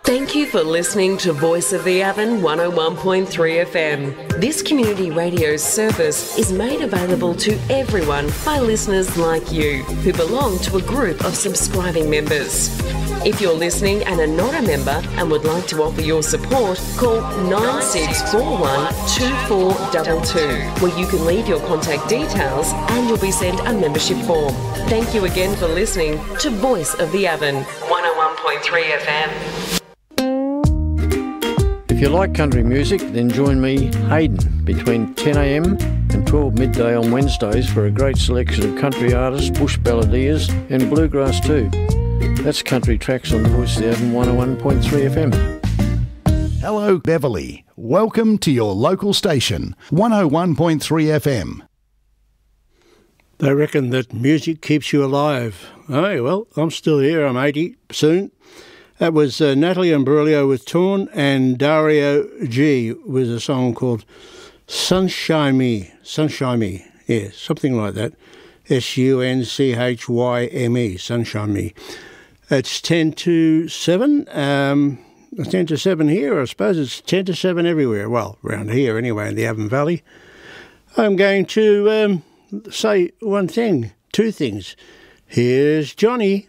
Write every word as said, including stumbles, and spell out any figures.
Thank you for listening to Voice of the Avon one oh one point three F M. This community radio service is made available to everyone by listeners like you who belong to a group of subscribing members. If you're listening and are not a member and would like to offer your support, call nine six four one two four two two, where you can leave your contact details and you'll be sent a membership form. Thank you again for listening to Voice of the Avon one oh one point three F M. If you like country music, then join me, Hayden, between ten a m and twelve midday on Wednesdays for a great selection of country artists, bush balladeers and bluegrass too. That's Country Tracks on the Voice of the Avon one oh one point three F M. Hello, Beverly. Welcome to your local station, one oh one point three F M. They reckon that music keeps you alive. Oh, well, I'm still here. I'm eighty soon. That was uh, Natalie Imbruglia with Torn, and Dario G with a song called Sunshine Me. Sunshine Me. Yeah, something like that. S U N C H Y M E. Sunshine Me. It's ten to seven. Um, it's ten to seven here. I suppose it's ten to seven everywhere. Well, around here anyway, in the Avon Valley. I'm going to um, say one thing, two things. Here's Johnny.